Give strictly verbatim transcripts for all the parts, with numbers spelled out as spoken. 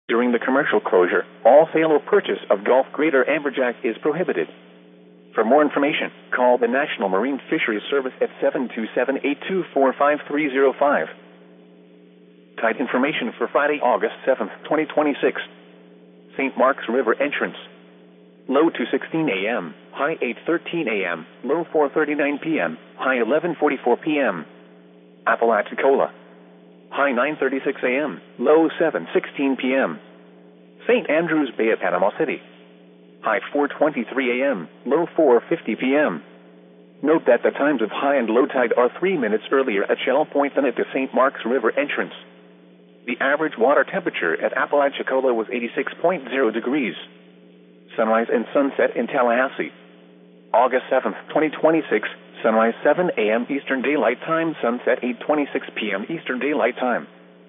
During the commercial closure, all sale or purchase of Gulf Greater Amberjack is prohibited. For more information, call the National Marine Fisheries Service at seven two seven, eight two four, five three zero five. Tide information for Friday, August seventh, twenty twenty-six. Saint Mark's River entrance. Low two sixteen a m, high eight thirteen a m, low four thirty-nine p m, high eleven forty-four p m Apalachicola. High nine thirty-six a m, low seven sixteen p m Saint Andrews Bay at Panama City. High four twenty-three a m, low four fifty p m Note that the times of high and low tide are three minutes earlier at Shell Point than at the Saint Mark's River entrance. The average water temperature at Apalachicola was eighty-six point zero degrees. Sunrise and sunset in Tallahassee. August seventh, twenty twenty-six, sunrise seven a m Eastern Daylight Time, sunset eight twenty-six p m Eastern Daylight Time.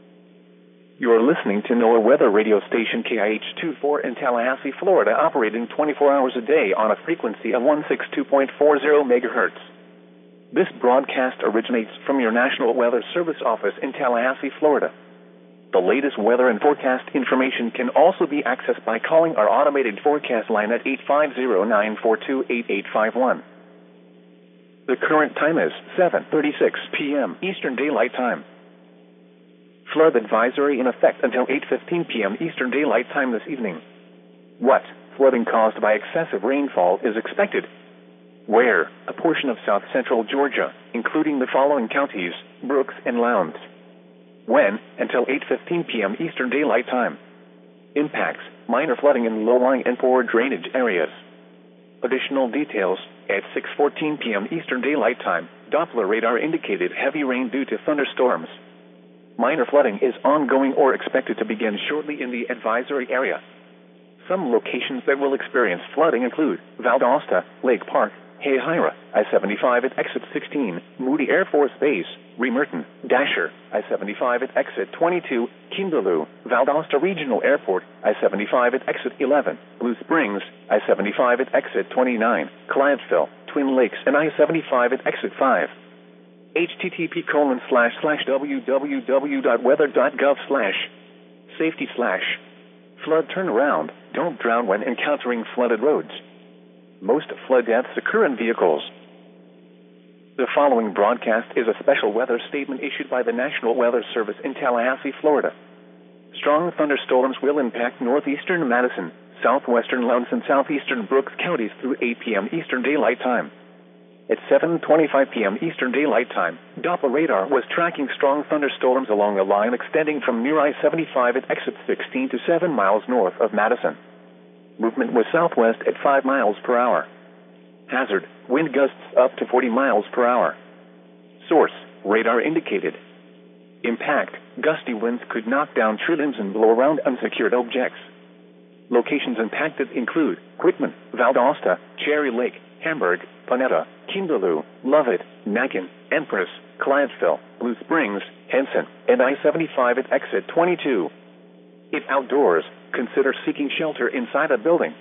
You are listening to NOAA weather radio station K I H twenty-four in Tallahassee, Florida, operating twenty-four hours a day on a frequency of one sixty-two point four zero megahertz. This broadcast originates from your National Weather Service office in Tallahassee, Florida. The latest weather and forecast information can also be accessed by calling our automated forecast line at eight five zero, nine four two, eight eight five one. The current time is seven thirty-six p m Eastern Daylight Time. Flood advisory in effect until eight fifteen p m Eastern Daylight Time this evening. What flooding caused by excessive rainfall is expected? Where? A portion of south central Georgia, including the following counties: Brooks and Lowndes. When? Until eight fifteen p m Eastern Daylight Time. Impacts: minor flooding in low-lying and poor drainage areas. Additional details: at six fourteen p m Eastern Daylight Time, Doppler radar indicated heavy rain due to thunderstorms. Minor flooding is ongoing or expected to begin shortly in the advisory area. Some locations that will experience flooding include Valdosta, Lake Park, Hayhira, I seventy-five at exit sixteen, Moody Air Force Base, Remerton, Dasher, I seventy-five at exit twenty-two, Kindaloo, Valdosta Regional Airport, I seventy-five at exit eleven, Blue Springs, I seventy-five at exit twenty-nine, Clientsville, Twin Lakes, and I seventy-five at exit five. http colon slash slash www.weather.gov slash safety slash flood turnaround. Don't drown when encountering flooded roads. Most flood deaths occur in vehicles. The following broadcast is a special weather statement issued by the National Weather Service in Tallahassee, Florida. Strong thunderstorms will impact northeastern Madison, southwestern Lowndes, and southeastern Brooks counties through eight p m Eastern Daylight Time. At seven twenty-five p m Eastern Daylight Time, Doppler radar was tracking strong thunderstorms along a line extending from near I seventy-five at exit sixteen to seven miles north of Madison. Movement was southwest at five miles per hour. Hazard: wind gusts up to forty miles per hour. Source: radar indicated. Impact: gusty winds could knock down tree limbs and blow around unsecured objects. Locations impacted include Quitman, Valdosta, Cherry Lake, Hamburg, Panetta, Kindaloo, Lovett, Nagin, Empress, Clientsville, Blue Springs, Henson, and I seventy-five at exit twenty-two. If outdoors, consider seeking shelter inside a building.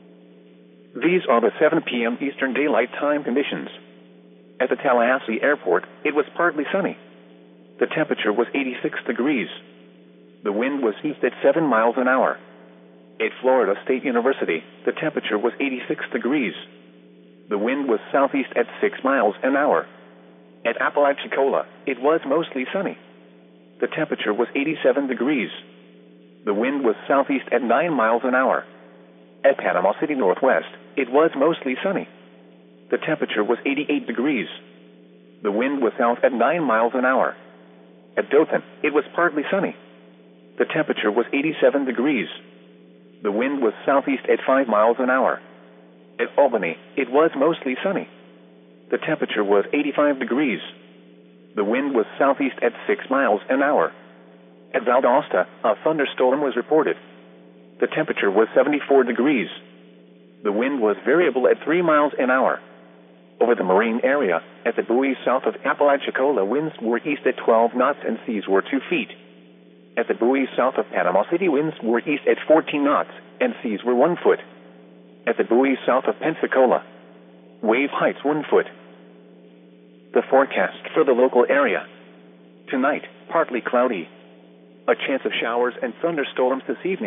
These are the seven p m Eastern Daylight Time conditions. At the Tallahassee Airport, it was partly sunny. The temperature was eighty-six degrees. The wind was east at seven miles an hour. At Florida State University, the temperature was eighty-six degrees. The wind was southeast at six miles an hour. At Apalachicola, it was mostly sunny. The temperature was eighty-seven degrees. The wind was southeast at nine miles an hour. At Panama City Northwest, it was mostly sunny. The temperature was eighty-eight degrees. The wind was south at nine miles an hour. At Dothan, it was partly sunny. The temperature was eighty-seven degrees. The wind was southeast at five miles an hour. At Albany, it was mostly sunny. The temperature was eighty-five degrees. The wind was southeast at six miles an hour. At Valdosta, a thunderstorm was reported. The temperature was seventy-four degrees. The wind was variable at three miles an hour. Over the marine area, at the buoys south of Apalachicola, winds were east at twelve knots and seas were two feet. At the buoys south of Panama City, winds were east at fourteen knots and seas were one foot. At the buoys south of Pensacola, wave heights one foot. The forecast for the local area. Tonight, partly cloudy. A chance of showers and thunderstorms this evening.